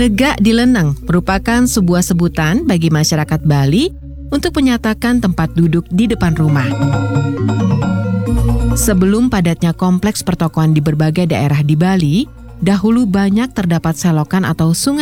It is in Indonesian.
Negak Dileneng merupakan sebuah sebutan bagi masyarakat Bali untuk menyatakan tempat duduk di depan rumah. Sebelum padatnya kompleks pertokoan di berbagai daerah di Bali, dahulu banyak terdapat selokan atau sungai